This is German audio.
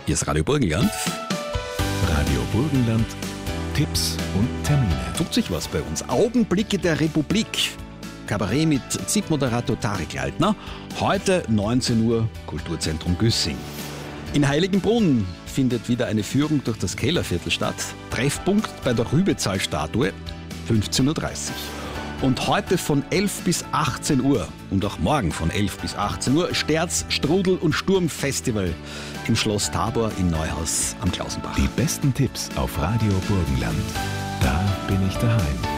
Hier ist Radio Burgenland. Radio Burgenland, Tipps und Termine. Tut sich was bei uns. Augenblicke der Republik. Kabarett mit ZIP-Moderator Tarek Leitner. Heute 19 Uhr, Kulturzentrum Güssing. In Heiligenbrunn findet wieder eine Führung durch das Kellerviertel statt. Treffpunkt bei der Rübezahl-Statue, 15.30 Uhr. Und heute von 11 bis 18 Uhr und auch morgen von 11 bis 18 Uhr Sterz, Strudel und Sturmfestival im Schloss Tabor in Neuhaus am Klausenbach. Die besten Tipps auf Radio Burgenland. Da bin ich daheim.